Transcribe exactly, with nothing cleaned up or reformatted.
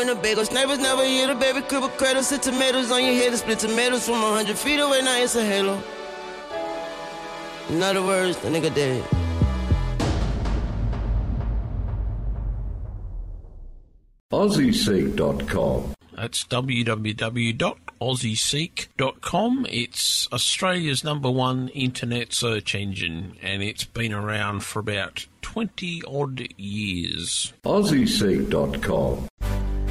in a bagel. Snipers never hit a baby crib of cradle. Sit tomatoes on your head and split tomatoes from a hundred feet away. Now it's a halo. In other words, the nigga dead. Aussie Seek dot com. That's w w w dot aussie seek dot com. It's Australia's number one internet search engine, and it's been around for about twenty odd years. Aussie Seek dot com.